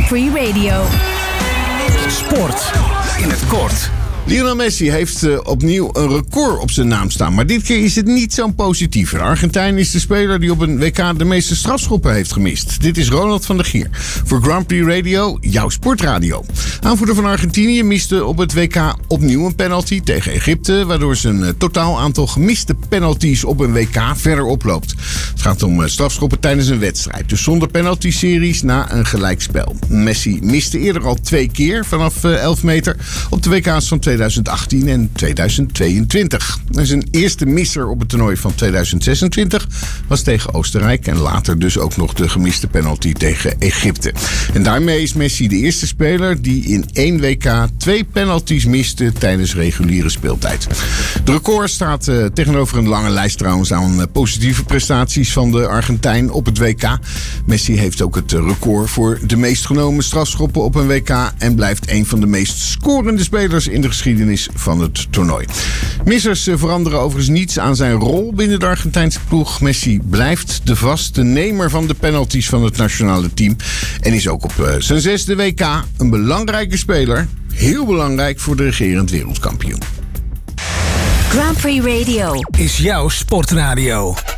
Prix Radio. Sport in het kort. Lionel Messi heeft opnieuw een record op zijn naam staan. Maar dit keer is het niet zo'n positief. De Argentijn is de speler die op een WK de meeste strafschoppen heeft gemist. Dit is Ronald van der Gier. Voor Grand Prix Radio, jouw sportradio. Aanvoerder van Argentinië miste op het WK opnieuw een penalty tegen Egypte, waardoor zijn totaal aantal gemiste penalties op een WK verder oploopt. Het gaat om strafschoppen tijdens een wedstrijd. Dus zonder penalty-series na een gelijkspel. Messi miste eerder al 2 keer vanaf 11 meter op de WK's van 2018 en 2022. En zijn eerste misser op het toernooi van 2026 was tegen Oostenrijk en later dus ook nog de gemiste penalty tegen Egypte. En daarmee is Messi de eerste speler die in 1 WK 2 penalties miste tijdens reguliere speeltijd. De record staat tegenover een lange lijst trouwens aan positieve prestaties van de Argentijn op het WK. Messi heeft ook het record voor de meest genomen strafschoppen op een WK en blijft een van de meest scorende spelers in de geschiedenis van het toernooi. Missers veranderen overigens niets aan zijn rol binnen de Argentijnse ploeg. Messi blijft de vaste nemer van de penalties van het nationale team en is ook op zijn 6e WK een belangrijke speler. Heel belangrijk voor de regerend wereldkampioen. Grand Prix Radio Is jouw sportradio.